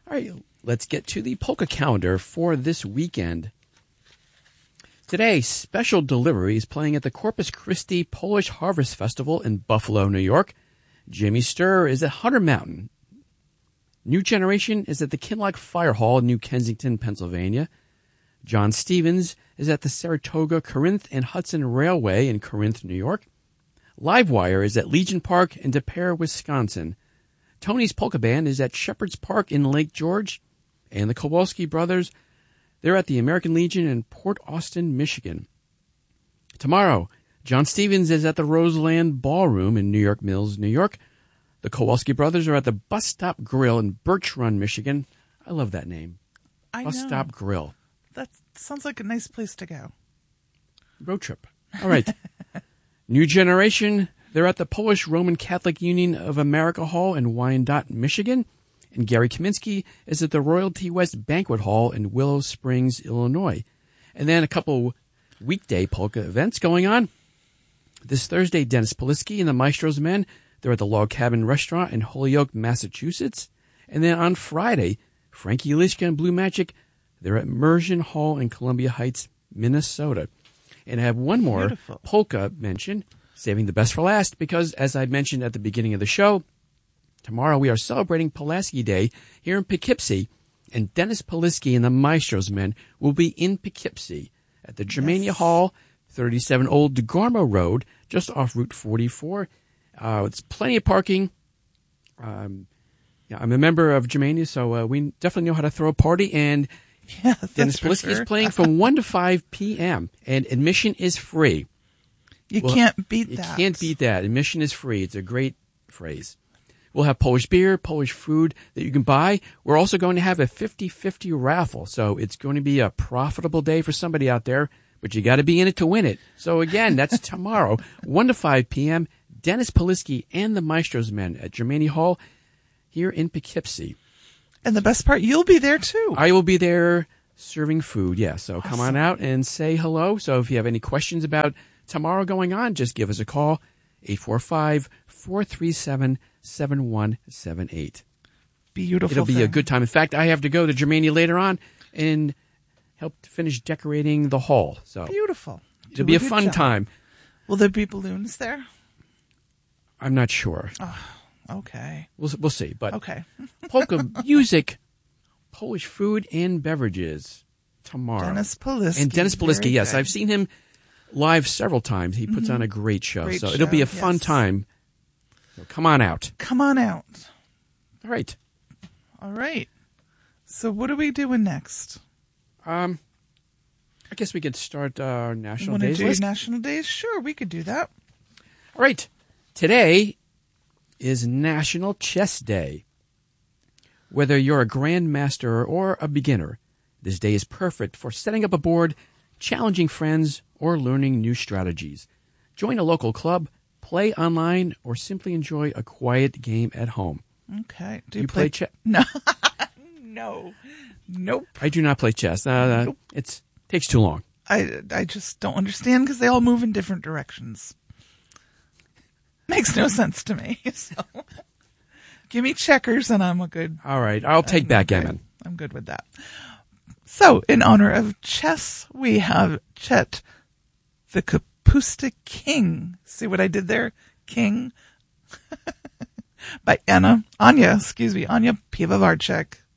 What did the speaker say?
All right, let's get to the polka calendar for this weekend. Today, Special Delivery is playing at the Corpus Christi Polish Harvest Festival in Buffalo, New York. Jimmy Sturr is at Hunter Mountain. New Generation is at the Kinloch Fire Hall in New Kensington, Pennsylvania. John Stevens is at the Saratoga, Corinth, and Hudson Railway in Corinth, New York. Livewire is at Legion Park in Des Peres, Wisconsin. Tony's Polka Band is at Shepherd's Park in Lake George. And the Kowalski Brothers, they're at the American Legion in Port Austin, Michigan. Tomorrow, John Stevens is at the Roseland Ballroom in New York Mills, New York. The Kowalski Brothers are at the Bus Stop Grill in Birch Run, Michigan. I love that name. Bus Stop Grill. That sounds like a nice place to go. Road trip. All right. New Generation, they're at the Polish Roman Catholic Union of America Hall in Wyandotte, Michigan. And Gary Kaminsky is at the Royalty West Banquet Hall in Willow Springs, Illinois. And then a couple weekday polka events going on. This Thursday, Dennis Polisky and the Maestro's Men, they're at the Log Cabin Restaurant in Holyoke, Massachusetts. And then on Friday, Frankie Lishka and Blue Magic, they're at Immersion Hall in Columbia Heights, Minnesota. And I have one more polka mention, saving the best for last, because as I mentioned at the beginning of the show, tomorrow we are celebrating Pulaski Day here in Poughkeepsie, and Dennis Polisky and the Maestro's Men will be in Poughkeepsie at the Germania Hall, 37 Old DeGarmo Road, just off Route 44. It's plenty of parking. I'm a member of Germania, so we definitely know how to throw a party. And Dennis Polisky is playing from 1 to 5 p.m. And admission is free. You can't beat that. You can't beat that. Admission is free. It's a great phrase. We'll have Polish beer, Polish food that you can buy. We're also going to have a 50-50 raffle. So it's going to be a profitable day for somebody out there, but you got to be in it to win it. So again, that's tomorrow, 1 to 5 p.m. Dennis Polisky and the Maestro's Men at Germania Hall here in Poughkeepsie. And the best part, you'll be there too. I will be there serving food, yeah. So Come on out and say hello. So if you have any questions about tomorrow going on, just give us a call, 845-437-7178. Beautiful. It'll be a good time. In fact, I have to go to Germania later on and help finish decorating the hall. So beautiful. It'll be a fun time. Will there be balloons there? I'm not sure. Oh, okay. We'll see. But okay. polka music, Polish food and beverages tomorrow. Dennis Polisky. And Dennis Polisky, yes. I've seen him live several times. He puts on a great show. It'll be a fun time. So come on out. Come on out. All right. All right. So what are we doing next? I guess we could start our National Days list. National Days? Sure, we could do that. All right. Today is National Chess Day. Whether you're a grandmaster or a beginner, this day is perfect for setting up a board, challenging friends, or learning new strategies. Join a local club, play online, or simply enjoy a quiet game at home. Okay. Do you play chess? No. No. Nope. I do not play chess. Nope. It takes too long. I just don't understand because they all move in different directions. Makes no sense to me. So, give me checkers and I'm a good. All right. I'll take backgammon. I'm good with that. So, in honor of chess, we have Chet, the Kapusta King. See what I did there? King. By Anya Pivovarczyk.